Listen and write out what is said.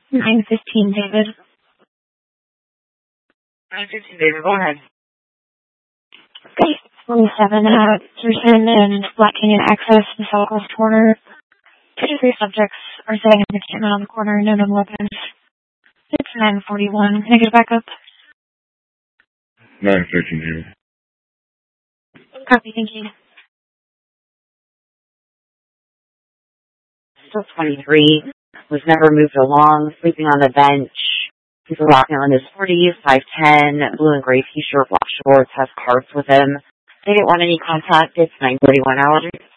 9:15, David. 9:15, David, go ahead. Okay, 27, Pearson and Black Canyon Access, Southwest corner. 2 to 3 subjects are sitting in the encampment on the corner, no known weapons. It's 9:41. Can I get a backup? 9:13, David. Copy, thank you. Still 23, was never moved along, sleeping on the bench. He's rocking on his 40s, 5'10", blue and gray t-shirt, black shorts, has cards with him. They didn't want any contact. It's 9:41 hours.